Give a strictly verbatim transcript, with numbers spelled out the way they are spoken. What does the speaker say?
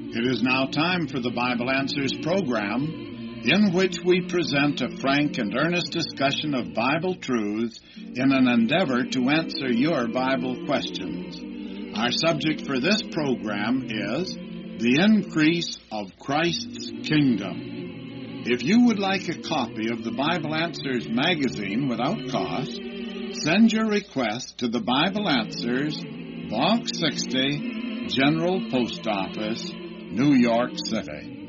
It is now time for the Bible Answers program, in which we present a frank and earnest discussion of Bible truths in an endeavor to answer your Bible questions. Our subject for this program is the increase of Christ's kingdom. If you would like a copy of the Bible Answers magazine without cost, send your request to the Bible Answers, Box sixty, General Post Office, New York City.